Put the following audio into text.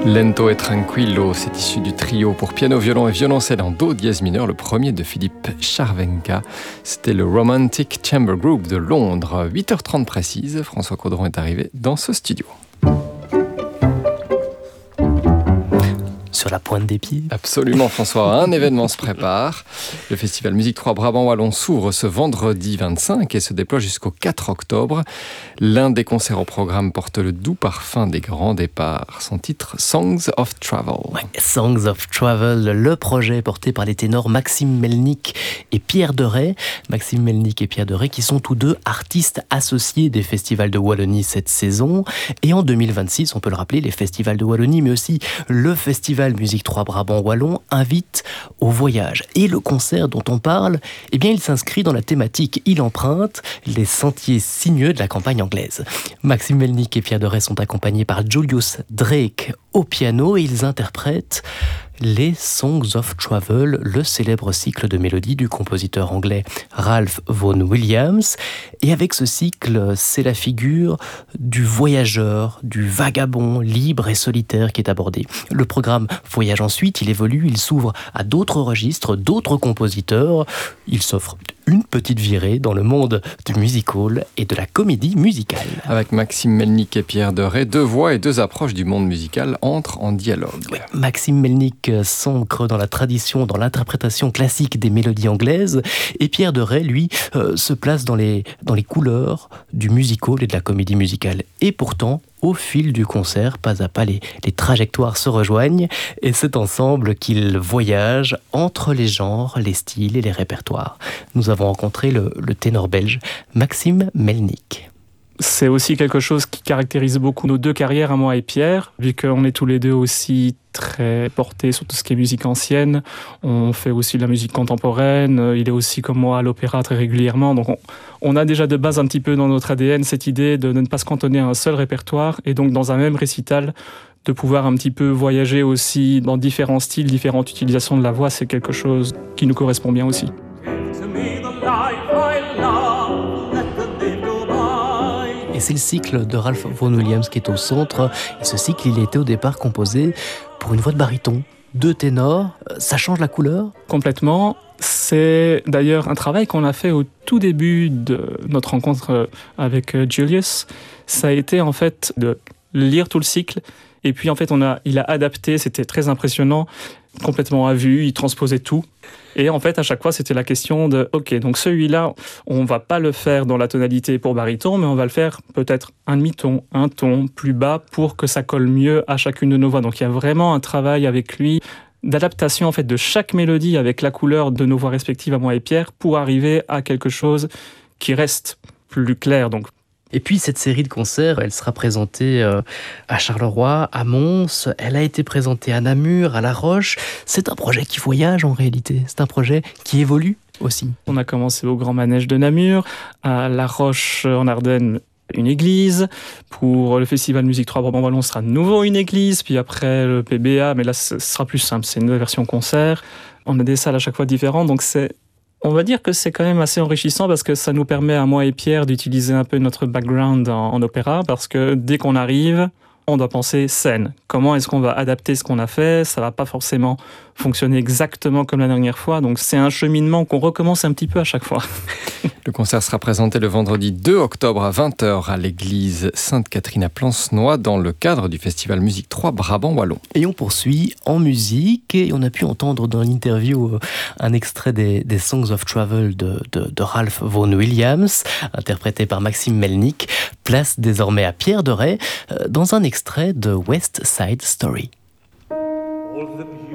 Lento et Tranquillo, c'est issu du trio pour piano, violon et violoncelle en do dièse mineur, le premier de Philippe Charvenka. C'était le Romantic Chamber Group de Londres. 8h30 précise, François Caudron est arrivé dans ce studio. Sur la pointe des pieds. Absolument François, un événement se prépare. Le festival Musique 3 Brabant Wallon s'ouvre ce vendredi 25 et se déploie jusqu'au 4 octobre. L'un des concerts au programme porte le doux parfum des grands départs. Son titre, Songs of Travel. Ouais, Songs of Travel, le projet porté par les ténors Maxime Melnick et Pierre Deray. Maxime Melnick et Pierre Deray qui sont tous deux artistes associés des festivals de Wallonie cette saison. Et en 2026, on peut le rappeler, les festivals de Wallonie, mais aussi le festival Musique 3 Brabant Wallon invite au voyage. Et le concert dont on parle, eh bien, il s'inscrit dans la thématique. Il emprunte les sentiers sinueux de la campagne anglaise. Maxime Melnick et Pierre Deray sont accompagnés par Julius Drake au piano et ils interprètent les Songs of Travel, le célèbre cycle de mélodies du compositeur anglais Ralph Vaughan Williams. Et avec ce cycle, c'est la figure du voyageur, du vagabond libre et solitaire qui est abordée. Le programme voyage ensuite, il évolue, il s'ouvre à d'autres registres, d'autres compositeurs. Il s'offre une petite virée dans le monde du music-hall et de la comédie musicale. Avec Maxime Melnick et Pierre Deray, deux voix et deux approches du monde musical entrent en dialogue. Oui, Maxime Melnick s'ancre dans la tradition, dans l'interprétation classique des mélodies anglaises, et Pierre Deray, lui, se place dans les couleurs du music-hall et de la comédie musicale. Et pourtant, au fil du concert, pas à pas, les trajectoires se rejoignent et c'est ensemble qu'ils voyagent entre les genres, les styles et les répertoires. Nous avons rencontré le ténor belge Maxime Melnick. C'est aussi quelque chose qui caractérise beaucoup nos deux carrières, moi et Pierre, vu qu'on est tous les deux aussi très portés sur tout ce qui est musique ancienne. On fait aussi de la musique contemporaine. Il est aussi comme moi à l'opéra très régulièrement. Donc on a déjà de base un petit peu dans notre ADN cette idée de ne pas se cantonner à un seul répertoire et donc dans un même récital de pouvoir un petit peu voyager aussi dans différents styles, différentes utilisations de la voix. C'est quelque chose qui nous correspond bien aussi. Et c'est le cycle de Ralph Vaughan Williams qui est au centre. Et ce cycle, il était au départ composé pour une voix de baryton. Deux ténors, ça change la couleur ? Complètement. C'est d'ailleurs un travail qu'on a fait au tout début de notre rencontre avec Julius. Ça a été en fait de lire tout le cycle. Et puis en fait, il a adapté, c'était très impressionnant, complètement à vue, il transposait tout. Et en fait, à chaque fois, c'était la question de « Ok, donc celui-là, on va pas le faire dans la tonalité pour baryton, mais on va le faire peut-être un demi-ton, un ton plus bas pour que ça colle mieux à chacune de nos voix. » Donc il y a vraiment un travail avec lui d'adaptation en fait, de chaque mélodie avec la couleur de nos voix respectives à moi et Pierre pour arriver à quelque chose qui reste plus clair. Donc, et puis cette série de concerts, elle sera présentée à Charleroi, à Mons, elle a été présentée à Namur, à La Roche. C'est un projet qui voyage en réalité, c'est un projet qui évolue aussi. On a commencé au Grand Manège de Namur, à La Roche en Ardennes, une église. Pour le Festival Musique 3 Brabant Wallon, ce sera de nouveau une église, puis après le PBA, mais là ce sera plus simple, c'est une nouvelle version concert. On a des salles à chaque fois différentes, donc on va dire que c'est quand même assez enrichissant parce que ça nous permet à moi et Pierre d'utiliser un peu notre background en opéra parce que dès qu'on arrive, on doit penser scène. Comment est-ce qu'on va adapter ce qu'on a fait ? Ça va pas forcément fonctionner exactement comme la dernière fois. Donc c'est un cheminement qu'on recommence un petit peu à chaque fois. Le concert sera présenté le vendredi 2 octobre à 20h à l'église Sainte-Catherine à Plancenoit dans le cadre du festival Musique 3 Brabant Wallon. Et on poursuit en musique et on a pu entendre dans l'interview un extrait des Songs of Travel de Ralph Vaughan Williams, interprété par Maxime Melnick. Place désormais à Pierre Deray dans un extrait de West Side Story. All the